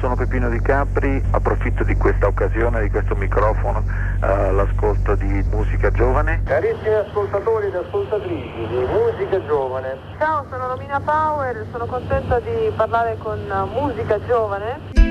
sono Peppino Di Capri, approfitto di questa occasione, di questo microfono, l'ascolto di musica giovane. Carissimi ascoltatori ed ascoltatrici di musica giovane. Ciao, sono Romina Power, sono contenta di parlare con musica giovane.